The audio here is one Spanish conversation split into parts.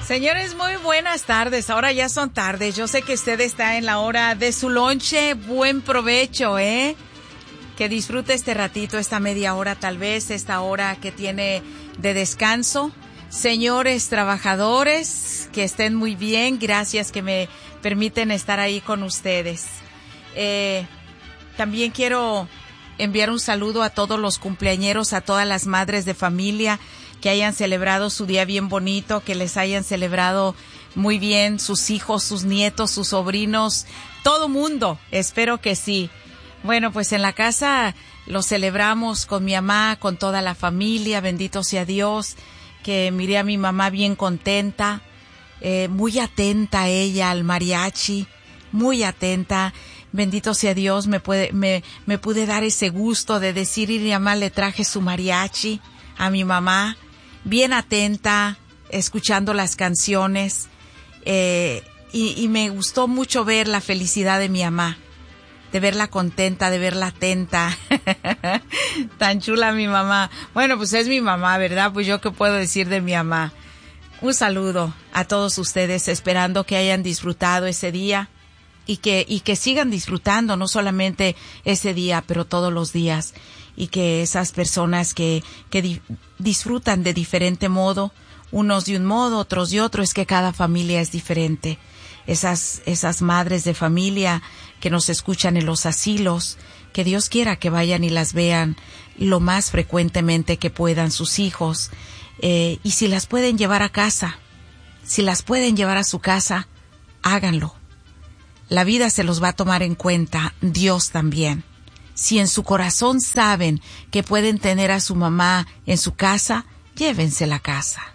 Señores, muy buenas tardes. Ahora ya son tardes. Yo sé que usted está en la hora de su lonche. Buen provecho, Que disfrute este ratito, esta media hora, tal vez, esta hora que tiene de descanso. Señores trabajadores, que estén muy bien. Gracias que me permiten estar ahí con ustedes. También quiero enviar un saludo a todos los cumpleañeros, a todas las madres de familia que hayan celebrado su día bien bonito, que les hayan celebrado muy bien sus hijos, sus nietos, sus sobrinos, todo mundo. Espero que sí. Bueno, pues en la casa lo celebramos con mi mamá, con toda la familia, bendito sea Dios, que miré a mi mamá bien contenta, muy atenta ella al mariachi, muy atenta. Bendito sea Dios, me pude dar ese gusto de decir, y mi mamá le traje su mariachi a mi mamá, bien atenta, escuchando las canciones, y me gustó mucho ver la felicidad de mi mamá, de verla contenta, de verla atenta. Tan chula mi mamá. Bueno, pues es mi mamá, ¿verdad? Pues yo qué puedo decir de mi mamá. Un saludo a todos ustedes, esperando que hayan disfrutado ese día y que sigan disfrutando, no solamente ese día, pero todos los días. Y que esas personas que disfrutan de diferente modo, unos de un modo, otros de otro, es que cada familia es diferente. Esas madres de familia que nos escuchan en los asilos, que Dios quiera que vayan y las vean lo más frecuentemente que puedan sus hijos, y si las pueden llevar a casa, si las pueden llevar a su casa, háganlo. La vida se los va a tomar en cuenta, Dios también. Si en su corazón saben que pueden tener a su mamá en su casa, llévense la casa,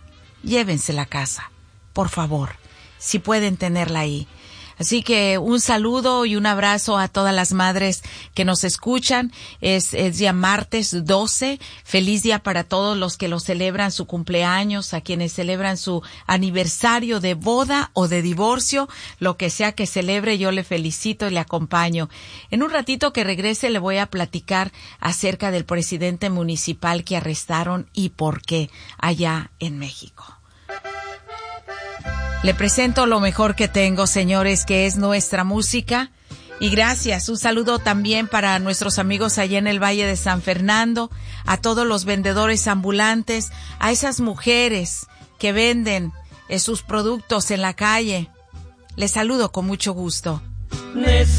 por favor, si pueden tenerla ahí. Así que un saludo y un abrazo a todas las madres que nos escuchan. Es día martes 12. Feliz día para todos los que lo celebran su cumpleaños, a quienes celebran su aniversario de boda o de divorcio. Lo que sea que celebre, yo le felicito y le acompaño. En un ratito que regrese le voy a platicar acerca del presidente municipal que arrestaron y por qué allá en México. Le presento lo mejor que tengo, señores, que es nuestra música. Y gracias. Un saludo también para nuestros amigos allá en el Valle de San Fernando, a todos los vendedores ambulantes, a esas mujeres que venden sus productos en la calle. Les saludo con mucho gusto.